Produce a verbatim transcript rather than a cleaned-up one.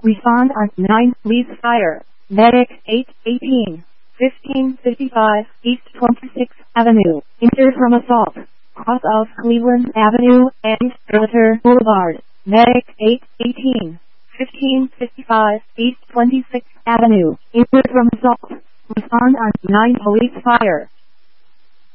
Respond on nine, Police Fire. Medic eight eighteen, fifteen fifty-five, East twenty-sixth Avenue, injured from assault. Cross of Cleveland Avenue and Sterling Boulevard. Medic eight eighteen, fifteen fifty-five, East twenty-sixth Avenue, injured from assault. Respond on nine, Police Fire.